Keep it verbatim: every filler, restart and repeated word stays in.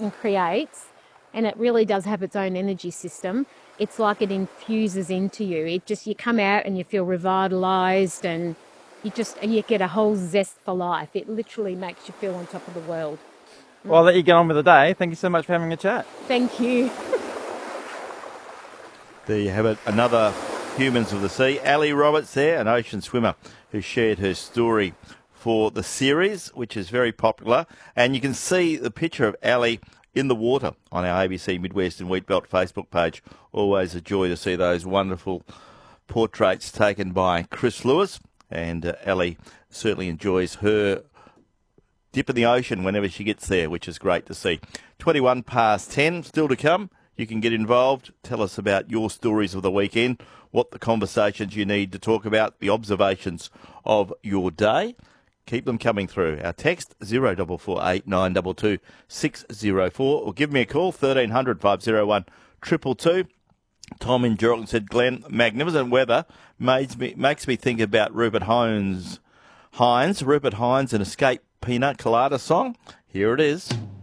garden creates, and it really does have its own energy system, it's like it infuses into you. It just, you come out and you feel revitalised, and you just, you get a whole zest for life. It literally makes you feel on top of the world. Well, I'll let you get on with the day. Thank you so much for having a chat. Thank you. There you have it, another Humans of the Sea. Ali Roberts there, an ocean swimmer who shared her story for the series, which is very popular. And you can see the picture of Ali in the water on our A B C Midwest and Wheatbelt Facebook page. Always a joy to see those wonderful portraits taken by Chris Lewis. And uh, Ali certainly enjoys her dip in the ocean whenever she gets there, which is great to see. twenty-one past ten, still to come. You can get involved. Tell us about your stories of the weekend, what the conversations you need to talk about, the observations of your day. Keep them coming through. Our text, zero four four eight nine two two six zero four, or give me a call, thirteen hundred five oh one two two two. Tom in Geraldton said, Glenn, magnificent weather makes me, makes me think about Rupert Hines. Hines, Rupert Hines, an Escape Pina Colada song. Here it is.